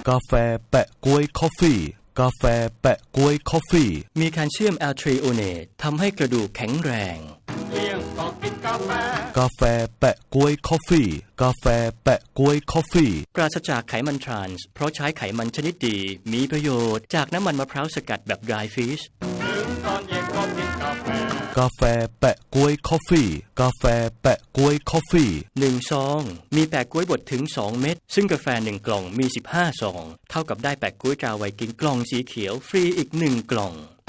กาแฟแปะก๊วยคอฟฟี่กาแฟแปะก๊วยคอฟฟี่มีแคลเซียมแอลทรีโอเนตทำให้กระดูกแข็งแรงกาแฟแปะก๊วยคอฟฟี่กาแฟแปะก๊วยคอฟฟี่ปราศจากไขมันทรานส์เพราะใช้ไขมันชนิดดีมีประโยชน์จากน้ำมันมะพร้าวสกัดแบบ dry fish กาแฟแปะก๊วยคอฟฟี่กาแฟแปะก๊วยคอฟฟี่ 1 ซองมีแปะก๊วยบดถึง2เม็ดซึ่งกาแฟ1กล่องมี15ซองเท่ากับได้แปะก๊วยตราไวกิ้งกล่องสีเขียวฟรีอีก1กล่อง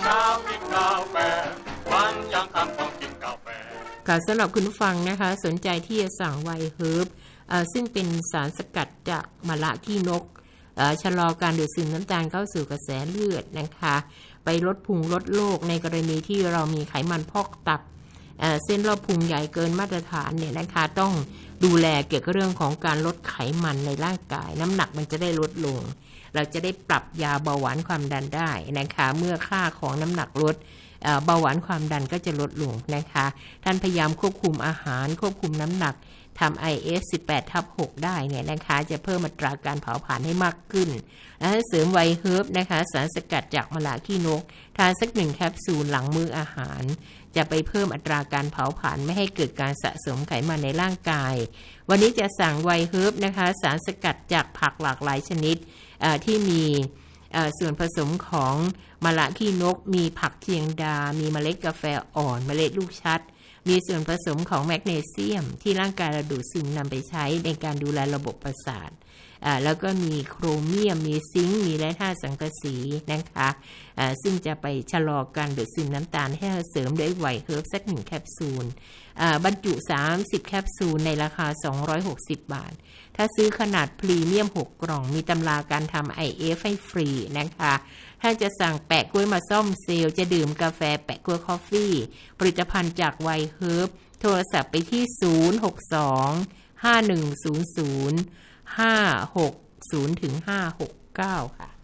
ค่ะสำหรับคุณผู้ฟังนะคะสนใจที่จะสั่งไวเฮิร์บซึ่งเป็นสารสกัดจากมะระขี้นกชะลอการดูดซึมน้ำตาลเข้าสู่กระแสเลือดนะคะไปลดพุงลดโรคในกรณีที่เรามีไขมันพอกตับเส้นรอบพุงใหญ่เกินมาตรฐานเนี่ยนะคะต้องดูแลเกี่ยวกับเรื่องของการลดไขมันในร่างกายน้ำหนักมันจะได้ลดลงเราจะได้ปรับยาเบาหวานความดันได้นะคะเมื่อค่าของน้ำหนักลดเบาหวานความดันก็จะลดลงนะคะท่านพยายามควบคุมอาหารควบคุมน้ำหนักทำ IF 18/6 ได้เนี่ยนะคะจะเพิ่มอัตราการเผาผลาญให้มากขึ้นและเสริมไวเฮิร์บนะคะสารสกัดจากมะระขี้นกทานสัก1แคปซูลหลังมื้ออาหารจะไปเพิ่มอัตราการเผาผลาญไม่ให้เกิดการสะสมไขมันในร่างกายวันนี้จะสั่งไวเฮิร์บนะคะสารสกัดจากผักหลากหลายชนิดที่มีส่วนผสมของมะระขี้นกมีผักเชียงดามีเมล็ดกาแฟอ่อนเมล็ดลูกชัดมีส่วนผสมของแมกนีเซียมที่ร่างกายเราดูดซึมนำไปใช้ในการดูแลระบบประสาทแล้วก็มีโครเมียมมีซิงค์มีแร่ธาตุสังกะสีนะคะซึ่งจะไปชะลอการดูดซึมน้ำตาลให้เสริมด้วยไวเฮิร์บสัก1แคปซูลบรรจุ30แคปซูลในราคา260 บาทถ้าซื้อขนาดพรีเมียม6กล่องมีตำราการทำ IF ให้ฟรีนะคะถ้าจะสั่งแปะกล้วยมาซ่อมเซลล์จะดื่มกาแฟแปะกล้วยคอฟฟี่ผลิตภัณฑ์จากไวเฮิร์บโทรศัพท์ไปที่062 5100 560 ถึง 569 ค่ะ